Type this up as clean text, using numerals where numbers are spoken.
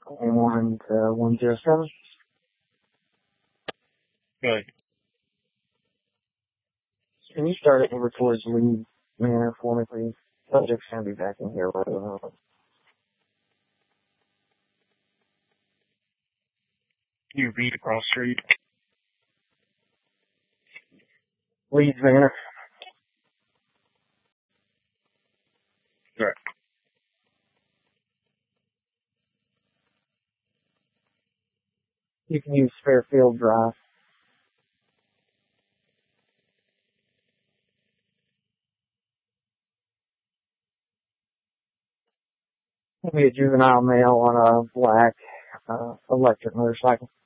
and 107. Good. Can you start it over towards Lee Manor for me, please? Subject's going to be back in here right around. Can you read across the street? Leeds Manor. Right. You can use Fairfield Drive. It'll be a juvenile male on a black electric motorcycle.